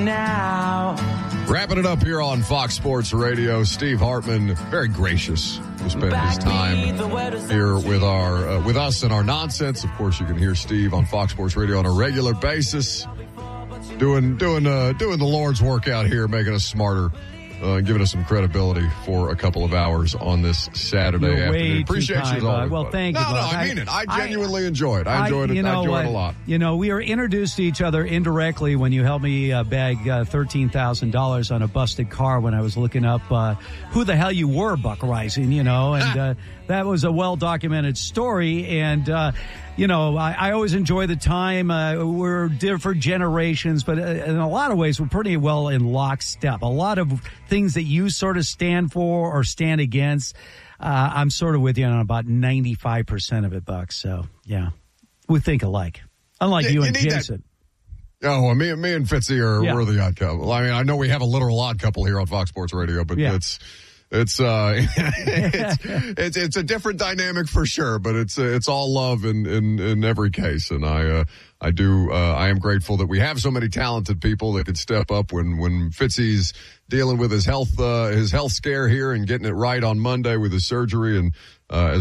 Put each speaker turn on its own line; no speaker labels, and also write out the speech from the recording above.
Now.
Wrapping it up here on Fox Sports Radio, Steve Hartman, very gracious to spend his time here with us and our nonsense. Of course, you can hear Steve on Fox Sports Radio on a regular basis, doing the Lord's work out here, making us smarter, giving us some credibility for a couple of hours on this Saturday afternoon. Appreciate you as always.
Well, thank you.
No, I mean it. I genuinely enjoy it. I enjoyed it a lot.
You know, we were introduced to each other indirectly when you helped me bag $13,000 on a busted car when I was looking up who the hell you were, Buck Rising, and that was a well-documented story. And, I always enjoy the time. We're different generations, but in a lot of ways, we're pretty well in lockstep. A lot of things that you sort of stand for or stand against, I'm sort of with you on about 95% of it, Buck. So, yeah, we think alike. Unlike you and Jason.
Oh, well, me and Fitzy we're the odd couple. I mean, I know we have a literal odd couple here on Fox Sports Radio, but it's a different dynamic for sure, but it's all love in every case. And I am grateful that we have so many talented people that could step up when Fitzy's dealing with his health scare here and getting it right on Monday with his surgery. And, as